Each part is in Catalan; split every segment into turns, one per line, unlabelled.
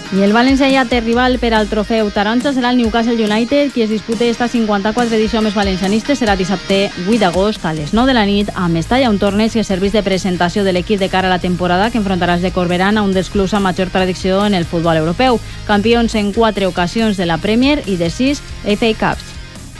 I el València ja té rival per al trofeu taronja, serà el Newcastle United, qui es dispute esta 54 edició més valencianistes. Serà dissabte 8 d'agost a les 9 de la nit a Mestalla, un torneig que serveix de presentació de l'equip de cara a la temporada que enfrontarà els de Corberán, un dels clubs amb major tradició en el futbol europeu. Campions en 4 ocasions de la Premier i de 6 FA Cups.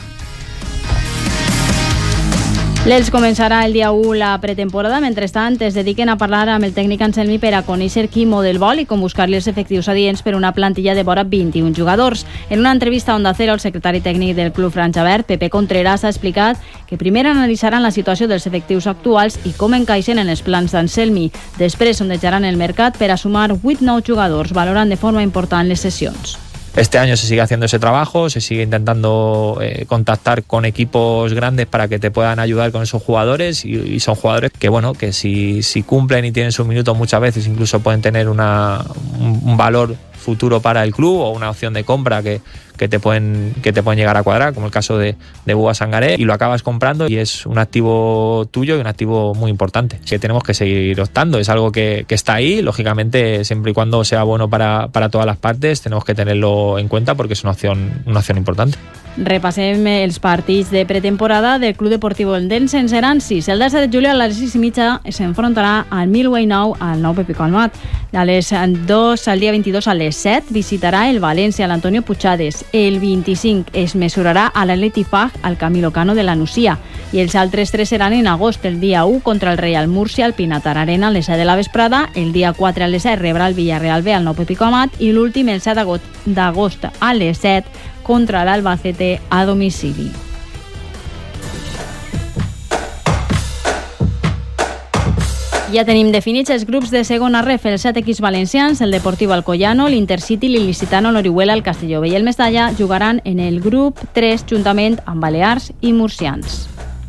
L'Elx començarà el dia 1 la pretemporada. Mentrestant, es dediquen a parlar amb el tècnic Anselmi per a conèixer quin model vol i com buscar-li els efectius adients per una plantilla de vora 21 jugadors. En una entrevista a Onda Cero, el secretari tècnic del club Franja Verd, Pepe Contreras, ha explicat que primer analitzaran la situació dels efectius actuals i com encaixen en els plans d'Anselmi. Després sondejaran el mercat per a sumar 8 nous jugadors, valorant de forma important les sessions.
Este año se sigue haciendo ese trabajo, se sigue intentando contactar con equipos grandes para que te puedan ayudar con esos jugadores y son jugadores que, bueno, que si cumplen y tienen sus minutos muchas veces incluso pueden tener un valor futuro para el club o una opción de compra que te pueden llegar a cuadrar, como el caso de Búa Sangaré, y lo acabas comprando y es un activo tuyo y un activo muy importante que tenemos que seguir optando. Es algo que está ahí, lógicamente siempre y cuando sea bueno para todas las partes tenemos que tenerlo en cuenta porque es una opción importante.
Repassem els partits de pretemporada del Club Deportiu Eldense. En seran 6. El 10 de juliol a les 6:30 s'enfrontarà al Milway Nou al Nou Pepi Calmat. A les 2, al dia 22 a les 7 visitarà el València, l'Antonio Puigades. El 25 es mesurarà a l'Atleti Faj al Camilo Cano de la Nucia. I els altres 3 seran en agost. El dia 1 contra el Real Murcia al Pinatar Arena a les 7 de la vesprada. El dia 4 a les 7 rebrà el Villarreal B al Nou Pepi Calmat. I l'últim el 7 d'agost a les 7 contra l'Albacete a domicili. Ja tenim definits els grups de segona ref, els 7 equips valencians, el Deportiu Alcoyano, l'Intercity, l'Ilicitano, l'Orihuela, el Castelló i el Mestalla jugaran en el grup 3 juntament amb Balears i Murcians.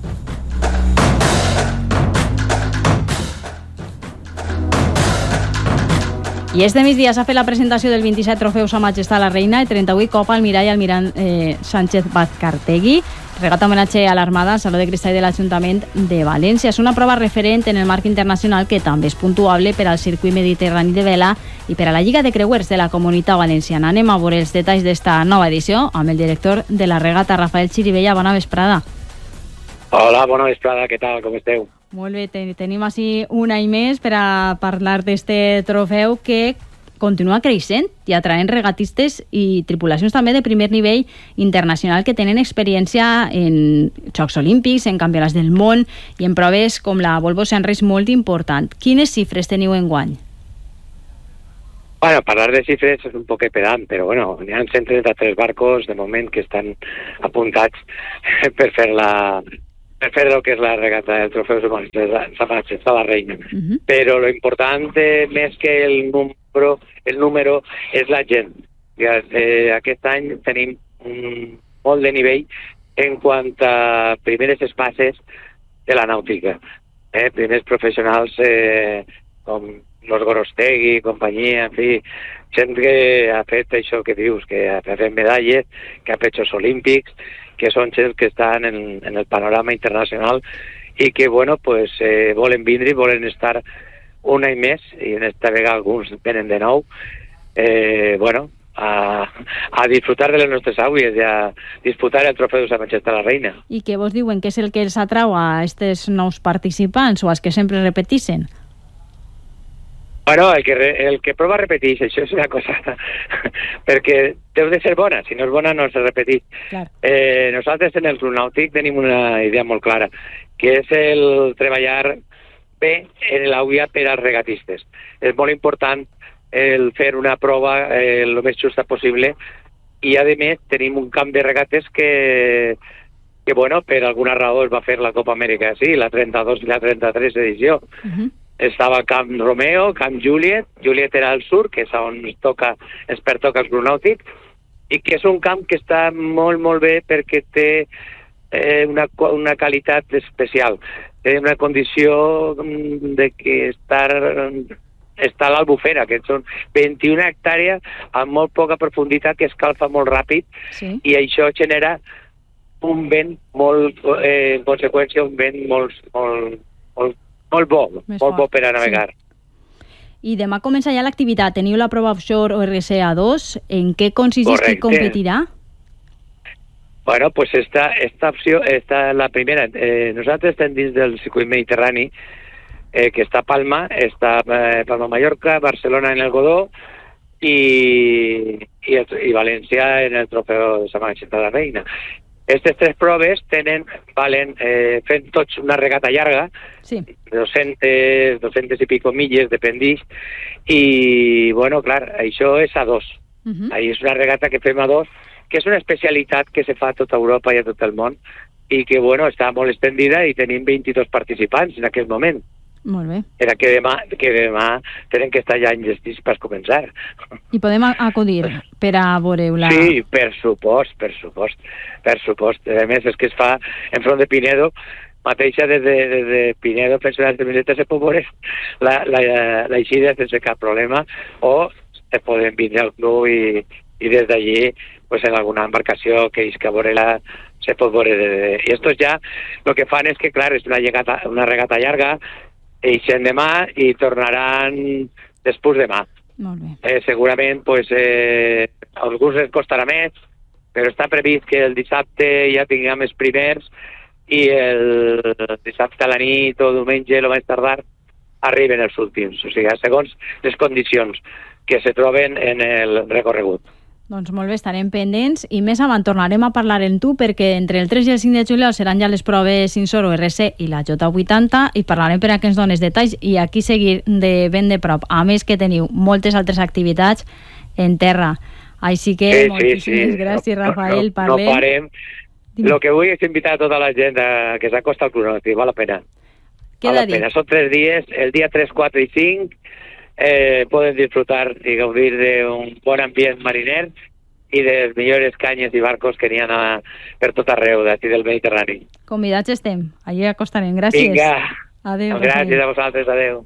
I este migdia s'ha fet la presentació del 27 trofeu Sa Majestat la Reina i 38 Copa Almirall Sánchez Vazcartegui, regat homenatge a l'Armada, Saló de Cristall de l'Ajuntament de València. És una prova referent en el marc internacional que també és puntuable per al circuit mediterrani de vela i per a la Lliga de Creuers de la Comunitat Valenciana. Anem a veure els detalls d'esta nova edició amb el director de la regata, Rafael Chirivella. Bona vesprada.
Hola, bona vesprada, què tal, com esteu?
Molt bé, tenim així un any més per a parlar d'este trofeu que continua creixent i atraent regatistes i tripulacions també de primer nivell internacional que tenen experiència en Jocs Olímpics, en Campionats del Món i en proves com la Volvo Sunrise molt important. Quines xifres teniu enguany?
Bueno, parlar de xifres és un poc pedant, però bueno, n'hi ha 133 barcos de moment que estan apuntats per fer el que és la regata del trofeu Sa Majestat la Reina. Però lo important més que el número és la gent. Aquest any tenim molt de nivell en quant a primeres espases de la nàutica. Primers professionals com los Gorostegui, companyia, en fi, gent que ha fet això que dius, que ha fet medalles, que ha fet Jocs Olímpics, que són gent que estan en el panorama internacional i que, bueno, pues volen vindre i volen estar un any més, i en esta vegada alguns venen de nou, bueno, a disfrutar de les nostres àuies i a disputar el trofeu de Sa Majestat la Reina.
I què vos diuen? Què és el que els atrau a aquests nous participants o als que sempre repetixen?
Bueno, el que prova repeteix, això és una cosa, perquè deu de ser bona, si no és bona no se repeteix. Nosaltres en el Club Nàutic tenim una idea molt clara, que és el treballar bé en l'àuia per als regatistes. És molt important el fer una prova el més justa possible i a més tenim un camp de regates que bueno, per alguna raó es va fer la Copa Amèrica, sí, la 32 i la 33 edició. Estava Camp Romeo, Camp Juliet era al sur, que és on es pertoca el Club Nàutic, i que és un camp que està molt, molt bé perquè té una qualitat especial. Té una condició de que està a l'Albufera, que són 21 hectàrees amb molt poca profunditat, que escalfa molt ràpid, i això genera un vent molt, en conseqüència, un vent molt bo per a navegar.
I demà comença ja l'activitat. Teniu la prova offshore ORC A2. En què consisteix i competirà?
Bueno, pues esta opció, la primera. Nosaltres estem dins del circuit mediterrani, que està a Palma, està Palma Mallorca, Barcelona en el Godó i València en el Trofeu de Sa Majestat de la Reina. Aquestes 3 proves valen fent tots una regata llarga, sí. 200 i pico milles, dependix, i, bueno, clar, això és a 2. Ahí és una regata que fem a 2, que és una especialitat que se fa a tota Europa i a tot el món, i que, bueno, està molt estendida i tenim 22 participants en aquest moment.
Molt bé.
Era que demà tenen que estar ja enllestits per començar.
I podem acudir per a veure-la?
Sí, per supost. A més, és que es fa en front de Pinedo, mateixa des de Pinedo, penso que se pot veure l'eixida sense cap problema, o es poden vindre al club i des d'allí, pues, en alguna embarcació que isca a veure-la, se pot veure. I estos ja, el que fan és que, clar, és una regata llarga, eixen demà i tornaran després demà.
Molt bé.
Segurament, pues, a alguns els costarà més, però està previst que el dissabte ja tinguem els primers i el dissabte a la nit o diumenge, el més tardar, arriben els últims. O sigui, segons les condicions que se troben en el recorregut.
Doncs molt bé, estarem pendents i més avant tornarem a parlar amb tu perquè entre el 3 i el 5 de juliol seran ja les proves Insoro RC i la J80 i parlarem per a que ens dones detalls i aquí seguir de ben de prop. A més que teniu moltes altres activitats en terra. Així que moltíssimes gràcies, Rafael.
No parem. El que vull és invitar a tota la gent que s'acosta al Club Nàutic. Val la pena.
Val la pena.
Són 3 dies, el dia 3, 4 i 5, poden disfrutar i gaudir d'un bon ambient mariner i de les millors canyes i barcos que n'hi ha per tot arreu d'aquí del Mediterrani.
Convidats estem. Allí acostarem. Gràcies.
Vinga.
Adéu.
Gràcies a vosaltres. Adéu.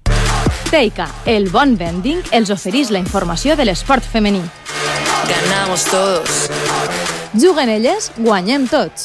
Teica, el bon vending, els oferís la informació de l'esport femení.
Ganamos todos.
Juguen elles, guanyem tots.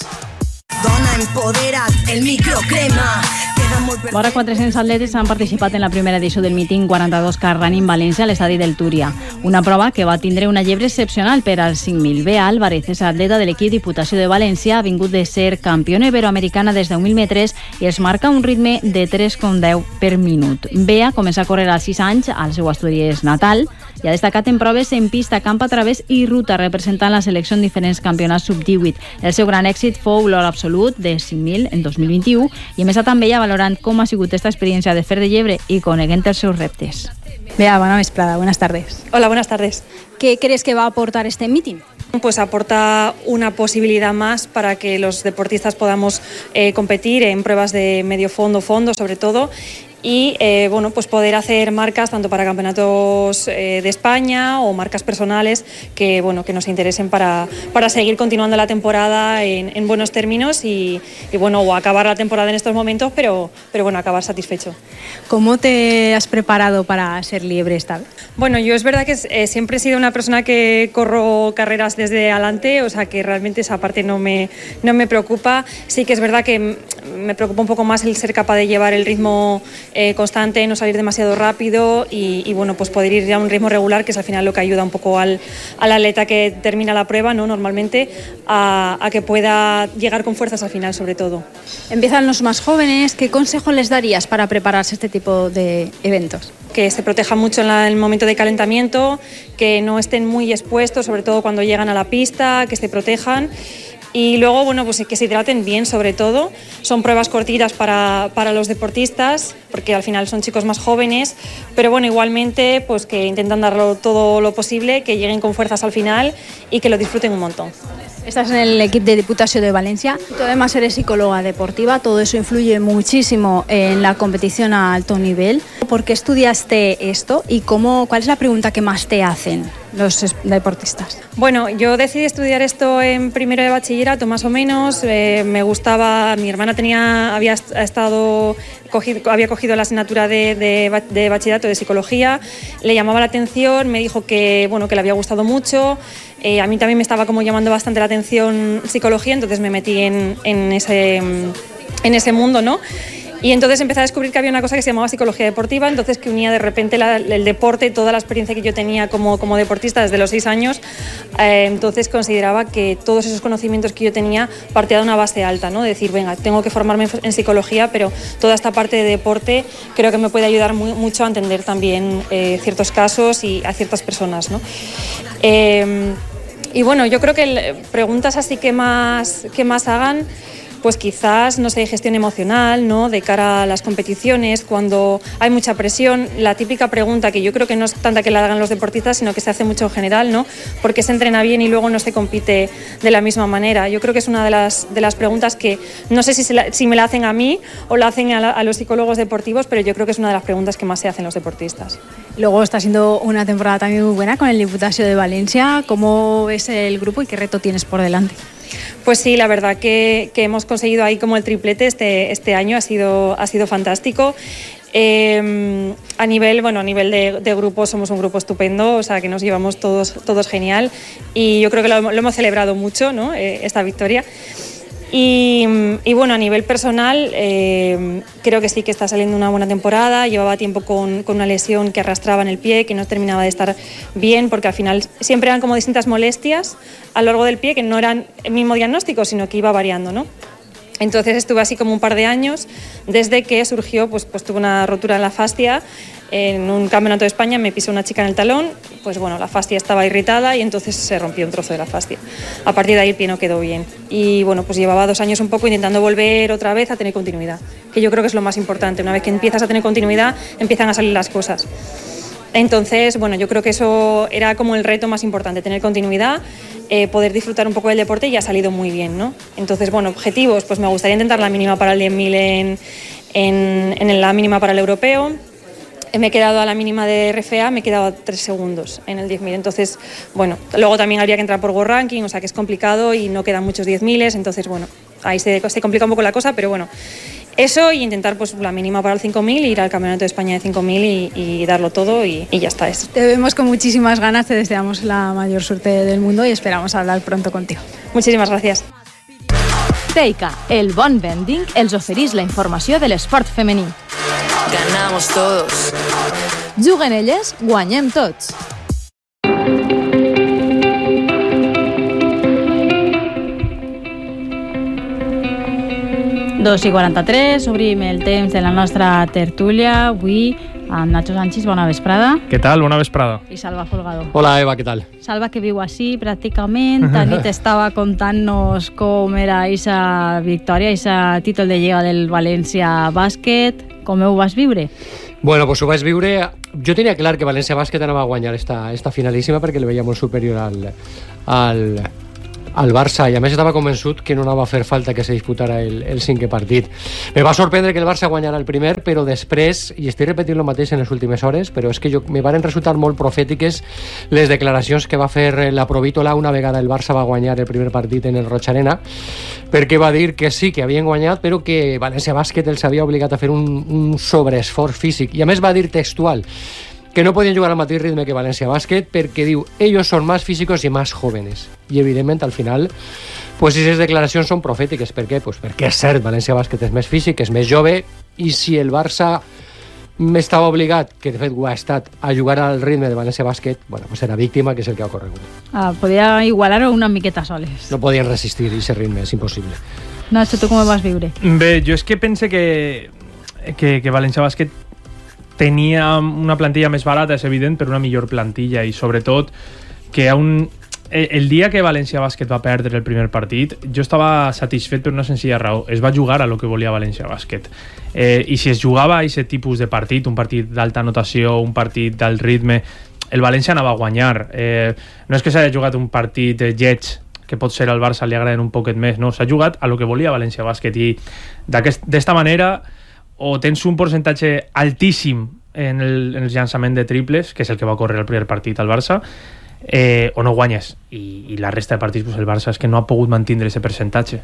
Dona empodera't, el microcrema.
Vora 400 atletes han participat en la primera edició del míting 42K Running València a l'estadi del Túria. Una prova que va tindre una llebre excepcional per als 5.000. Bea Álvarez és atleta de l'equip Diputació de València, ha vingut de ser campiona iberoamericana des de 1.000 metres i es marca un ritme de 3,10 per minut. Bea comença a córrer als 6 anys al seu Astúries natal i ha destacat en proves en pista, camp a través i ruta, representant la selecció en diferents campionats sub-18. El seu gran èxit fou l'or absolut de 5.000 en 2021 i a més també ha valorant cómo ha sigut esta experiencia de fer de llebre y coneguent els seus reptes.
Bea, buena vesprada, buenas tardes.
Hola, buenas tardes.
¿Qué crees que va a aportar este meeting?
Pues aporta una posibilidad más para que los deportistas podamos competir en pruebas de medio fondo, sobre todo, y bueno, pues poder hacer marcas tanto para campeonatos de España o marcas personales que, bueno, que nos interesen para seguir continuando la temporada en buenos términos y bueno, o acabar la temporada en estos momentos, pero bueno, acabar satisfecho.
¿Cómo te has preparado para ser liebre esta vez?
Bueno, yo es verdad que siempre he sido una persona que corro carreras desde adelante, o sea que realmente esa parte no me preocupa. Sí que es verdad que me preocupa un poco más el ser capaz de llevar el ritmo constante, no salir demasiado rápido y bueno, pues poder ir ya a un ritmo regular, que es al final lo que ayuda un poco al atleta que termina la prueba, ¿no? Normalmente a que pueda llegar con fuerzas al final, sobre todo.
Empiezan los más jóvenes, ¿qué consejo les darías para prepararse a este tipo de eventos?
Que se protejan mucho en el momento de calentamiento, que no estén muy expuestos, sobre todo cuando llegan a la pista, que se protejan. Y luego, bueno, pues que se hidraten bien, sobre todo. Son pruebas cortitas para los deportistas, porque al final son chicos más jóvenes, pero bueno, igualmente, pues que intentan darlo todo lo posible, que lleguen con fuerzas al final y que lo disfruten un montón.
Estás en el equipo de Diputació de Valencia. Tú además eres psicóloga deportiva. Todo eso influye muchísimo en la competición a alto nivel. ¿Por qué estudiaste esto y cuál es la pregunta que más te hacen los deportistas?
Bueno, yo decidí estudiar esto en primero de bachillerato, más o menos. Me gustaba, mi hermana había cogido la asignatura de bachillerato de psicología, le llamaba la atención, me dijo que, bueno, que le había gustado mucho. A mí también me estaba como llamando bastante la atención psicología, entonces me metí en ese mundo, ¿no? Y entonces empecé a descubrir que había una cosa que se llamaba psicología deportiva, entonces que unía de repente el deporte, toda la experiencia que yo tenía como deportista desde los 6 años. Entonces consideraba que todos esos conocimientos que yo tenía partía de una base alta, ¿no? De decir, venga, tengo que formarme en psicología, pero toda esta parte de deporte creo que me puede ayudar mucho a entender también ciertos casos y a ciertas personas, ¿no? Y bueno, yo creo que preguntas así que más hagan, pues quizás, no sé, gestión emocional, ¿no? De cara a las competiciones, cuando hay mucha presión, la típica pregunta que yo creo que no es tanta que la hagan los deportistas, sino que se hace mucho en general, ¿no? Porque se entrena bien y luego no se compite de la misma manera. Yo creo que es una de las preguntas que no sé si me la hacen a mí o la hacen a los psicólogos deportivos, pero yo creo que es una de las preguntas que más se hacen los deportistas.
Luego está siendo una temporada también muy buena con el Diputació de Valencia. ¿Cómo ves el grupo y qué reto tienes por delante?
Pues sí, la verdad que hemos conseguido ahí como el triplete este año, ha sido fantástico. A nivel de grupo somos un grupo estupendo, o sea que nos llevamos todos genial y yo creo que lo hemos celebrado mucho, ¿no? Esta victoria. Y bueno, a nivel personal creo que sí que está saliendo una buena temporada. Llevaba tiempo con una lesión que arrastraba en el pie, que no terminaba de estar bien, porque al final siempre eran como distintas molestias a lo largo del pie, que no eran el mismo diagnóstico, sino que iba variando, ¿no? Entonces estuve así como un par de años, desde que surgió, pues tuve una rotura en la fascia. En un campeonato de España me pisó una chica en el talón, pues bueno, la fascia estaba irritada y entonces se rompió un trozo de la fascia. A partir de ahí el pie no quedó bien y bueno, pues llevaba 2 años un poco intentando volver otra vez a tener continuidad, que yo creo que es lo más importante. Una vez que empiezas a tener continuidad, empiezan a salir las cosas. Entonces, bueno, yo creo que eso era como el reto más importante, tener continuidad, poder disfrutar un poco del deporte y ha salido muy bien, ¿no? Entonces, bueno, objetivos, pues me gustaría intentar la mínima para el 10.000 en la mínima para el europeo. Me he quedado a la mínima de RFA, me he quedado a 3 segundos en el 10.000. Entonces, bueno, luego también habría que entrar por World Ranking, o sea que es complicado y no quedan muchos 10.000, entonces, bueno, ahí se complica un poco la cosa, pero bueno, eso y intentar pues la mínima para el 5.000, ir al Campeonato de España de 5.000 y darlo todo y ya está eso.
Te vemos con muchísimas ganas, te deseamos la mayor suerte del mundo y esperamos hablar pronto contigo.
Muchísimas gracias.
Teica, el bon vending, els oferís la informació de l'esport femení.
Ganamos todos.
Juguen elles, guanyem tots.
Dos i 43, obrim el temps de la nostra tertúlia. Avui amb Nacho Sánchez, bona vesprada.
Què tal? Bona vesprada.
I Salva Folgado.
Hola, Eva, què tal?
Salva, que viu així pràcticament. Tanit estava contant-nos com era aquesta victòria, aquest títol de Lliga del València Bàsquet. Com ho vas viure?
Bueno, pues ho vaig viure... Jo tenia clar que València Bàsquet anava a guanyar esta finalíssima perquè el veia molt superior al Barça i a més estava convençut que no anava a fer falta que se disputara el 5è partit. Me va sorprendre que el Barça guanyara el primer, però després, i estic repetint el mateix en les últimes hores, però és que me van resultar molt profètiques les declaracions que va fer la Provítola una vegada el Barça va guanyar el primer partit en el Roig Arena, perquè va dir que sí, que havien guanyat, però que València Bàsquet els havia obligat a fer un sobreesforç físic. I a més va dir textual que no podien jugar al mateix ritme que València Bàsquet perquè diu, ellos son más físicos y más jóvenes. I evidentment al final pues aquestes declaracions són profètiques. Per què? Pues perquè és cert, València Bàsquet és més físic, és més jove i si el Barça estava obligat, que de fet ho ha estat, a jugar al ritme de València Bàsquet, bueno, pues era víctima, que és el que ha ocorregut.
Podia igualar-ho una miqueta soles.
No podien resistir aquest ritme, és impossible.
Nacho, tu com ho vas viure?
Bé, jo és que pense que València Bàsquet tenia una plantilla més barata, és evident, però una millor plantilla i sobretot que el dia que València Bàsquet va perdre el primer partit jo estava satisfet per una senzilla raó, es va jugar a lo que volia València Bàsquet i si es jugava a aquest tipus de partit, un partit d'alta anotació, un partit d'alt ritme, el València anava a guanyar. No és que s'hagi jugat un partit lleig que potser al Barça li agraden un poquet més, no, s'ha jugat a lo que volia València Bàsquet i d'esta manera o tens un percentatge altíssim en el llançament de triples, que és el que va córrer el primer partit al Barça, o no guanyes. I la resta de partits, pues el Barça és que no ha pogut mantindre aquest percentatge.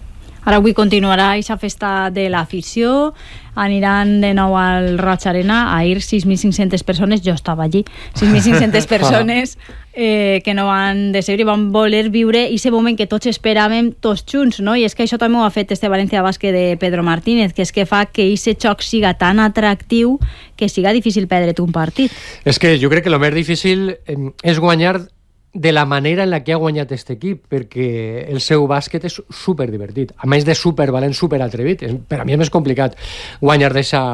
Ara avui continuarà aquesta festa de l'afició, aniran de nou al Roig Arena. Ahir 6.500 persones, jo estava allí, 6.500 persones que no van de seure i van voler viure aquest moment que tots esperàvem tots junts, no? I és que això també ho ha fet este València Bàsquet de Pedro Martínez, que és que fa que aquest xoc siga tan atractiu que siga difícil perdre't un partit.
És que jo crec que el més difícil és guanyar de la manera en la que ha guanyat aquest equip, perquè el seu bàsquet és super divertit, a més de super valent, super atrevit. Per a mi és més complicat guanyar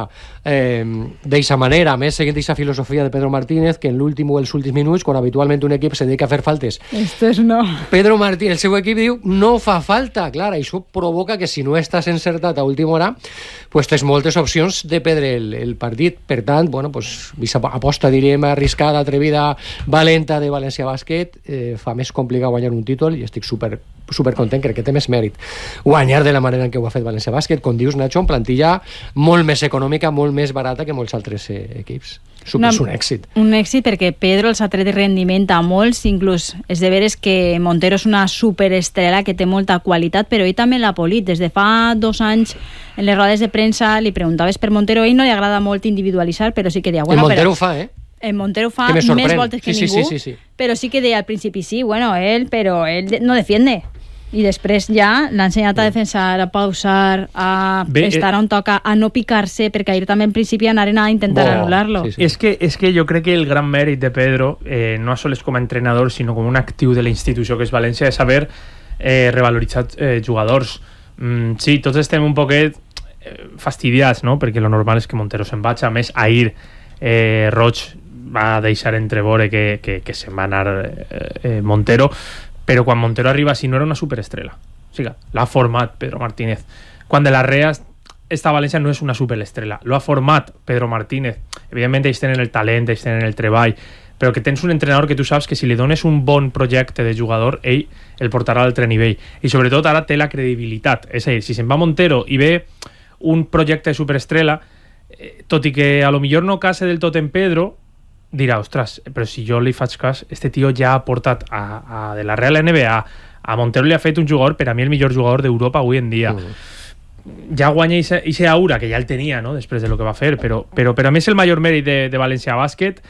d'eixa manera, a més seguint aquesta filosofia de Pedro Martínez, que en l'últim o els últims minuts, quan habitualment un equip se dedica a fer faltes, Pedro Martínez, el seu equip diu no fa falta, clar, això provoca que si no estàs encertat a última hora, pues tens moltes opcions de perdre el partit. Per tant, bueno, pues aposta, diríem, arriscada, atrevida, valenta de València Bàsquet fa més complicat guanyar un títol, i estic super content, crec que té més mèrit guanyar de la manera en què ho ha fet València Bàsquet, com dius, Nacho, en plantilla molt més econòmica, molt més barata que molts altres equips. És un èxit. Un èxit
perquè Pedro els ha tret rendiment a molts, inclús és de veres que Montero és una superestrella que té molta qualitat, però ell també l'ha polit. Des de fa 2 anys en les rodes de premsa li preguntaves per Montero, a ell no li agrada molt individualitzar, però sí que deia...
Bueno, Montero ho fa,
En Montero fa més voltes que ningú, però sí que deia al principi però ell no defiende. I després ja l'ha ensenyat a defensar, a pausar, a estar on toca, a no picar-se, perquè ahir també en principi anaren a intentar anul·lar-lo.
És que jo crec que el gran mèrit de Pedro, no sols com a entrenador, sinó com un actiu de la institució que és València, és haver revaloritzat jugadors. Sí, tots estem un poquet fastidiats, no? Perquè lo normal és que Montero se'n vagi. A més, ahir Roig va deixar entreveure que se'n va anar Montero, però quan Montero arriba, si no era una superestrella, o sigui, l'ha format Pedro Martínez. Quan de la Rea esta València no és una superestrella, lo ha format Pedro Martínez. Evidentment ells tenen el talent, ells tenen el treball, però que tens un entrenador que tu saps que si li dones un bon projecte de jugador, ell el portarà a l'altre nivell, i sobretot ara té la credibilitat. És a dir, si se'n va Montero i ve un projecte de superestrella, tot i que a lo millor no case del tot en Pedro, dirà, ostres, però si jo li faig cas, este tio ja ha portat de la Real NBA a Montero, li ha fet un jugador, per a mi el millor jugador d'Europa avui en dia. Ja guanya ese aura, que ja el tenia, no?, després de lo que va fer, però per a mi és el major mèrit de València Bàsquet.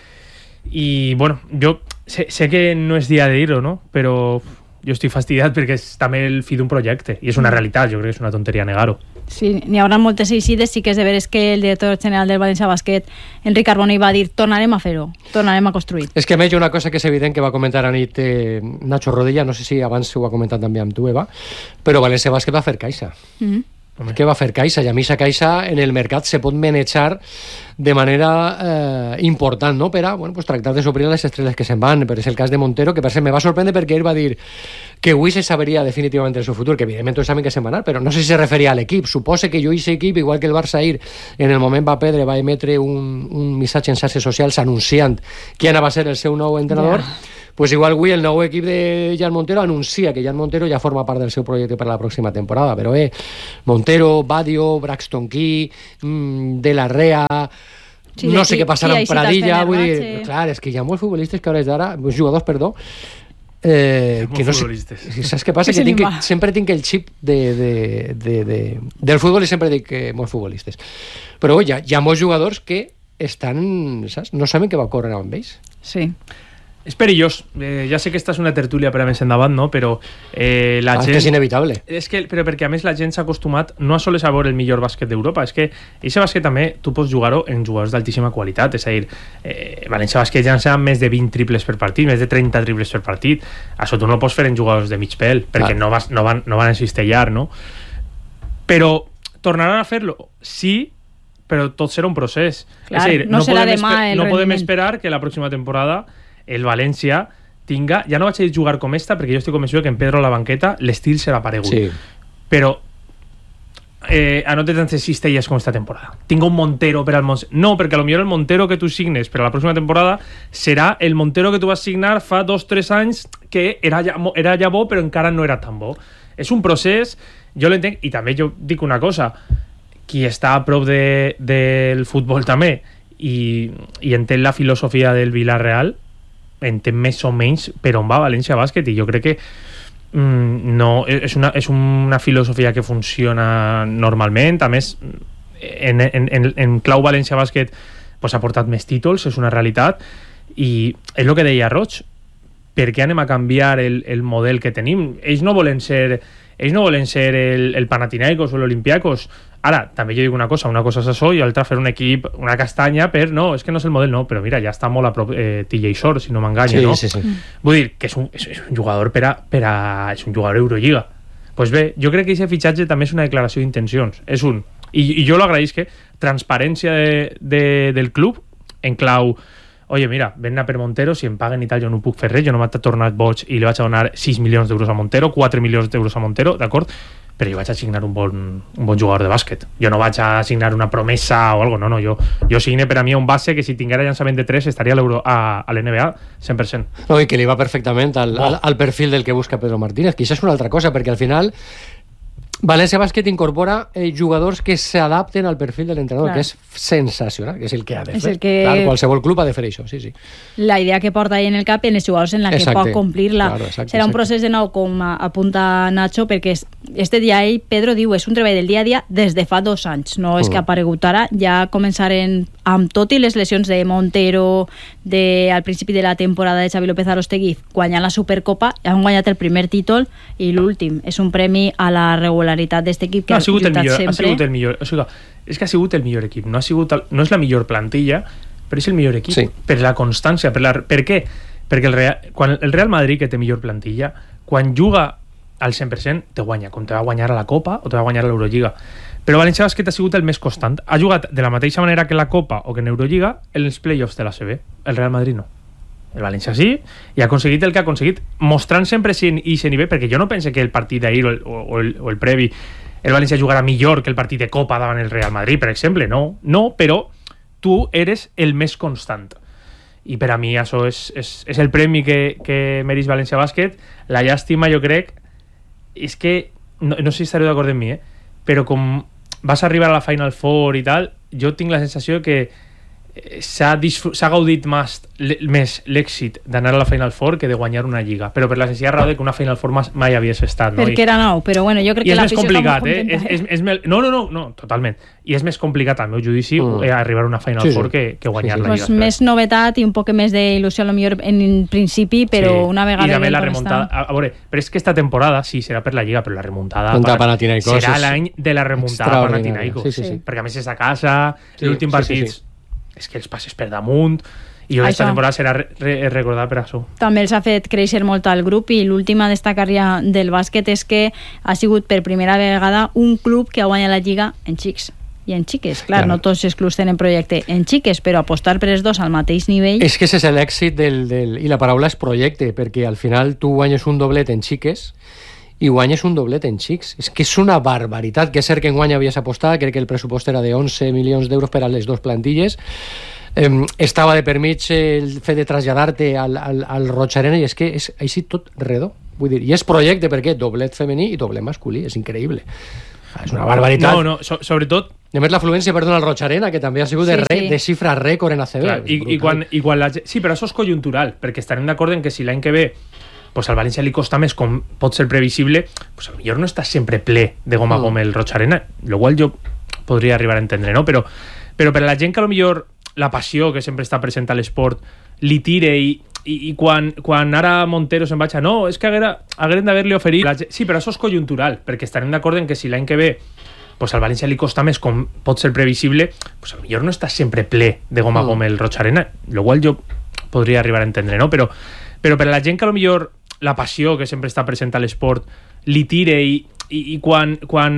I bueno, jo sé que no és dia de dir-ho, no?, però jo estic fastidiat perquè és també el fi d'un projecte, i és una realitat, jo crec que és una tonteria negar-ho.
Sí, n'hi haurà moltes eixides. Sí que és de veres que el director general del València Bàsquet, Enric Carbonell, va dir tornarem a fer-ho, tornarem a construir.
És que a més hi ha una cosa que és evident que va comentar a nit Nacho Rodilla, no sé si abans ho ha comentat també amb tu, Eva, però València Bàsquet va fer caixa. Que va fer caixa, i a mi aquesta caixa en el mercat se pot manejar de manera important, no?, per a pues, tractar de suplir les estrelles que se'n van. Però és el cas de Montero, que per cert me va sorprendre perquè ell va dir que avui se sabria definitivament el seu futur, que evidentment tots saben que se'n va anar, però no sé si se referia a l'equip. Suposa que jo i aquest equip, igual que el Barça ahir, en el moment va perdre, va emetre un missatge en xarxes socials anunciant qui anava a ser el seu nou entrenador. Pues igual avui el nou equip de Jan Montero anuncia que Jan Montero ja forma part del seu projecte per a la pròxima temporada, però Montero, Badio, Braxton Key, De la Rea, no sé què passarà amb Pradilla, vull dir, clar, és que hi ha molts futbolistes que a hores d'ara, jugadors, perdó, que no sé, saps què passa? Que sempre tinc el xip del futbol, i sempre dic que molts futbolistes, però hi ha molts jugadors que estan, saps? No saben què va córrer amb ells.
Sí.
És perillós. Ja sé que esta és una tertúlia per a més endavant, no? Però la gent...
És inevitable.
Però perquè a més la gent s'ha acostumat no a sols a veure el millor bàsquet d'Europa, és que aquest bàsquet també tu pots jugar-ho en jugadors d'altíssima qualitat. És a dir, València Bàsquet llança més de 20 triples per partit, més de 30 triples per partit. Això tu no ho pots fer en jugadors de mig pèl, perquè no van encistellar, no? Però tornaran a fer-lo? Sí, però tot serà un procés.
Clar,
és a dir,
no
podem esperar que la pròxima temporada el València tinga, ja no vaig a dir jugar com esta, perquè jo estic convençut que en Pedro a la banqueta l'estil serà paregut, però a no té tantes cistelles com esta temporada. Tinc un Montero per al no, perquè potser el Montero que tu signes per a la pròxima temporada serà el Montero que tu vas signar fa 2-3 anys, que era ja bo però encara no era tan bo. És un procés, jo l'entenc, i també jo dic una cosa, qui està a prop del futbol també i entén la filosofia del Villarreal, entén més o menys per on va València Bàsquet, i jo crec que no, és una filosofia que funciona normalment. A més, en clau València Bàsquet pues, ha portat més títols, és una realitat, i és el que deia Roig, per què anem a canviar el model que tenim? Ells no volen ser el Panathinaikos o l'Olympiakos. Ara, també jo dic una cosa és això i l'altra fer un equip, una castanya per, no, és que no és el model, no, però mira, ja està molt a prop TJ Short, si no m'enganya, no?
Sí.
Vull dir que és un jugador és un jugador Eurolliga. Pues bé, jo crec que aquest fitxatge també és una declaració d'intencions, és un, i jo l'agraïsc, que transparència del club en clau, oye, mira, ven a per Montero, si em paguen i tal, jo no puc fer res, jo no m'he tornat boig i li vaig a donar 6 milions d'euros a Montero, 4 milions d'euros a Montero, d'acord? Però jo vaig a signar un bon jugador de bàsquet. Jo no vaig a signar una promesa o algo, no, jo signe per a mi un base que si tinguera llançament de 3 estaria a l'NBA 100%.
No, i que li va perfectament al perfil del que busca Pedro Martínez, que això és una altra cosa, perquè al final València Bàsquet incorpora jugadors que s'adapten al perfil de l'entrenador, que és sensacional, que és el que ha de fer. Clar, qualsevol club ha de fer això, sí.
La idea que porta ahí en el cap en els jugadors en la que pot complir-la. Serà un procés de nou, com apunta Nacho, perquè este dia ell, Pedro diu, és un treball del dia a dia des de fa 2 anys, no és que ha aparegut ara, ja començaren amb tot i les lesions de Montero, al principi de la temporada de Xavi López Arostegui, guanyant la Supercopa, han guanyat el primer títol i l'últim. És un premi a la regularitat d'aquest equip que
ha sigut el millor,
sempre.
Ha sigut el millor. O sigui, és que ha sigut el millor equip. No és la millor plantilla, però és el millor equip. Sí. Per la constància. Per què? Perquè quan el Real Madrid, que té millor plantilla, quan juga al 100%, te guanya, com te va guanyar a la Copa o te va guanyar a l'Eurolliga. Però València Bàsquet ha sigut el més constant. Ha jugat de la mateixa manera que la Copa o que en Eurolliga en els play-offs de la CB. El Real Madrid no. El València sí, i ha aconseguit el que ha aconseguit, mostrant sempre aquest nivell, perquè jo no pense que el partit d'ahir o el previ el València jugarà millor que el partit de Copa davant el Real Madrid, per exemple, no, però tu eres el més constant. I per a mi això és el premi que mereix València Bàsquet. La llàstima, jo crec, és que, no sé si estareu d'acord amb mi, però com vas arribar a la Final Four i tal, jo tinc la sensació que s'ha gaudit més l'èxit d'anar a la Final Four que de guanyar una lliga, però per la senzilla raó que una Final Four mai havies estat, no?
Perquè era nou, però bueno, jo crec que l'afició està molt contenta.
No, totalment. I és més complicat, al meu judici, arribar a una Final Four que guanyar la lliga.
Més novetat i un poc més d'il·lusió, potser en principi, però una vegada...
I també la remuntada. A veure, però és que esta temporada sí serà per la lliga, però la remuntada serà l'any de la remuntada Panathinaikos. Perquè a més és a casa, l'últim partit... és que els passes per damunt i aquesta temporada serà recordada per això.
També els ha fet créixer molt al grup i l'última destacaria del bàsquet és que ha sigut per primera vegada un club que ha guanyat la lliga en xics i en xiques, clar, no tots els clubs tenen projecte en xiques, però apostar per els dos al mateix nivell...
És que ese és l'èxit i la paraula és projecte, perquè al final tu guanyes un doblet en xiques i guanyes un doblet en xics. És que és una barbaritat, que és cert que enguany havies apostat, crec que el pressupost era de 11 milions d'euros per a les dues plantilles. Estava de per mig el fet de traslladar-te al Roig Arena, i és que és així tot redó. Vull dir, i és projecte perquè doblet femení i doblet masculí, és increïble. És una barbaritat.
No, sobretot...
I a més l'afluència, al Roig Arena, que també ha sigut de xifra rècord en ACB.
Clar, i quan la gent... Sí, però això és conjuntural, perquè estarem d'acord en que si l'any que ve pues al València li costa més, com pot ser previsible, pues potser no està sempre ple de goma a goma el Roig Arena, lo qual jo podria arribar a entendre, no? Però per a la gent que potser la passió que sempre està present a l'esport li tire i quan ara Montero se'n vaig a no, és que hagueren d'haver-li oferit... Sí, però això és conjuntural, perquè estarem d'acord en que si l'any que ve pues al València li costa més, com pot ser previsible, pues potser no està sempre ple de goma a goma el Roig Arena, lo qual jo podria arribar a entendre, no? Però per a la gent que potser la passió que sempre està present a l'esport li tire i quan